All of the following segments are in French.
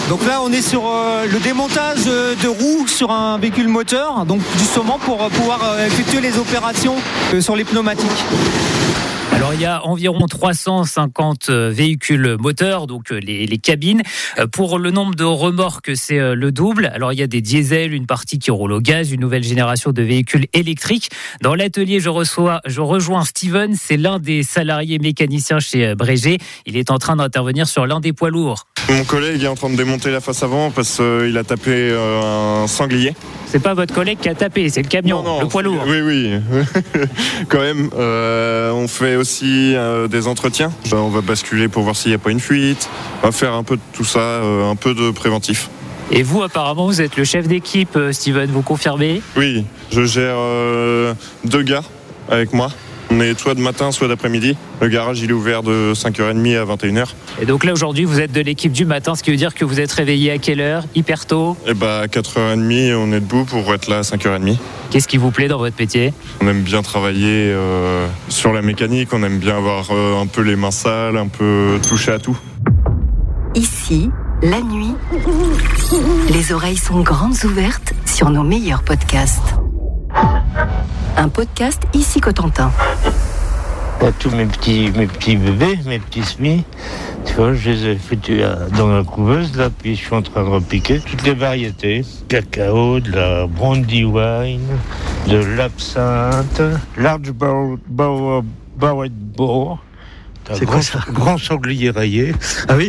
Donc là, on est sur le démontage de roues sur un véhicule moteur, donc justement pour pouvoir effectuer les opérations sur les pneumatiques. Alors il y a environ 350 véhicules moteurs, donc les cabines. Pour le nombre de remorques, c'est le double. Alors il y a des diesels, une partie qui roule au gaz, une nouvelle génération de véhicules électriques. Dans l'atelier, je rejoins Steven, c'est l'un des salariés mécaniciens chez Breger. Il est en train d'intervenir sur l'un des poids lourds. Mon collègue est en train de démonter la face avant parce qu'il a tapé un sanglier. C'est pas votre collègue qui a tapé, c'est le camion, non, le poids lourd. Oui. Quand même, on fait aussi des entretiens. On va basculer pour voir s'il n'y a pas une fuite. On va faire un peu de tout ça, un peu de préventif. Et vous, apparemment, vous êtes le chef d'équipe, Steven, vous confirmez ? Oui, je gère 2 gars avec moi. On est soit de matin, soit d'après-midi. Le garage, il est ouvert de 5h30 à 21h. Et donc là, aujourd'hui, vous êtes de l'équipe du matin, ce qui veut dire que vous êtes réveillé à quelle heure ? Hyper tôt ? À 4h30, on est debout pour être là à 5h30. Qu'est-ce qui vous plaît dans votre métier ? On aime bien travailler sur la mécanique, on aime bien avoir un peu les mains sales, un peu toucher à tout. Ici, la nuit, les oreilles sont grandes ouvertes sur nos meilleurs podcasts. Un podcast ici Cotentin. Là, tous mes petits bébés, mes petits semis, tu vois, je les ai foutus dans la couveuse, là, puis je suis en train de repiquer toutes les variétés. Cacao, de la brandy wine, de l'absinthe, large barrel boar. C'est quoi ça ? Grand sanglier rayé. Ah oui ?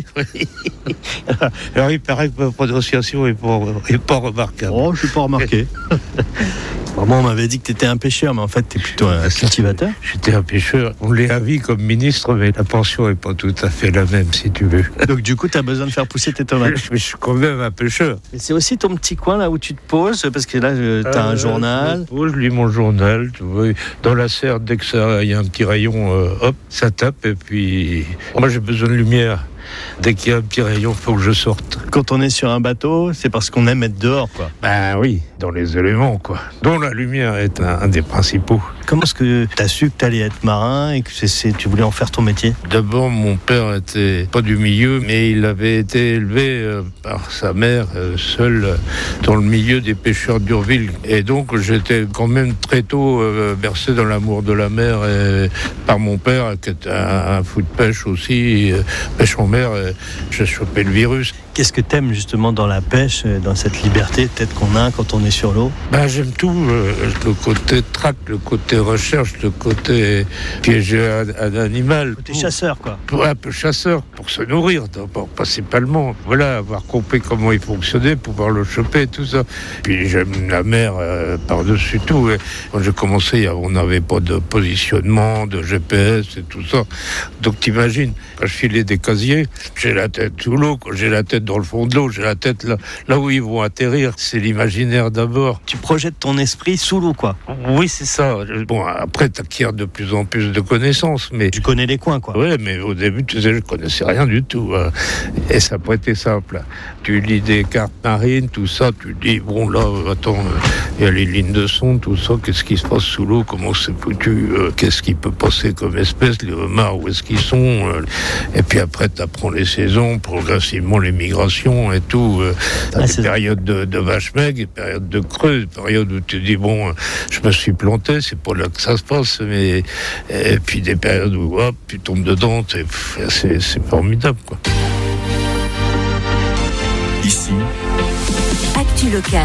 Alors il paraît que ma prononciation est pas remarquable. Oh, je suis pas remarqué. Moi, on m'avait dit que tu étais un pêcheur, mais en fait, tu es plutôt un cultivateur. J'étais un pêcheur. On l'est à vie comme ministre, mais la pension n'est pas tout à fait la même, si tu veux. Donc, du coup, tu as besoin de faire pousser tes tomates. Je suis quand même un pêcheur. Mais c'est aussi ton petit coin, là, où tu te poses, parce que là, tu as un journal. Je lis mon journal. Tu vois. Dans la serre, dès que il y a un petit rayon, hop, ça tape. Et puis, moi, j'ai besoin de lumière. Dès qu'il y a un petit rayon, il faut que je sorte. Quand on est sur un bateau, c'est parce qu'on aime être dehors, quoi. Ben oui, dans les éléments, quoi. Dont la lumière est un des principaux. Comment est-ce que tu as su que tu allais être marin et que tu voulais en faire ton métier ? D'abord, mon père était pas du milieu, mais il avait été élevé par sa mère, seul dans le milieu des pêcheurs d'Urville. Et donc, j'étais quand même très tôt bercé dans l'amour de la mer et par mon père, qui était un fou de pêche aussi, pêche en mer. J'ai chopé le virus. Qu'est-ce que t'aimes justement dans la pêche, dans cette liberté peut-être qu'on a quand on est sur l'eau ? J'aime tout, le côté traque, le côté recherche, le côté piéger un animal. Côté chasseur, quoi. Un peu chasseur, pour se nourrir d'abord, principalement. Voilà, avoir compris comment il fonctionnait, pouvoir le choper, tout ça. Puis j'aime la mer par-dessus tout. Et quand j'ai commencé, on n'avait pas de positionnement, de GPS et tout ça. Donc t'imagines, quand je filais des casiers, j'ai la tête sous l'eau, quand j'ai la tête dans le fond de l'eau, j'ai la tête là où ils vont atterrir. C'est l'imaginaire d'abord. Tu projettes ton esprit sous l'eau, quoi. Oui, c'est ça. Bon, après, t'acquiers de plus en plus de connaissances, mais... Tu connais les coins, quoi. Oui, mais au début, tu sais, je connaissais rien du tout. Et ça n'a pas été simple. Tu lis des cartes marines, tout ça, tu dis, bon, là, attends, il y a les lignes de son, tout ça, qu'est-ce qui se passe sous l'eau, comment c'est foutu, qu'est-ce qui peut passer comme espèce, les homards, où est-ce qu'ils sont, et puis après, t'apprends les saisons, progressivement les migrations et tout. T'as des périodes de vache maigre, des périodes de creux, des périodes où tu dis, bon, je me suis planté, c'est pas là que ça se passe, mais... Et puis des périodes où, hop, tu tombes dedans, c'est formidable, quoi. Ici, Actu Local.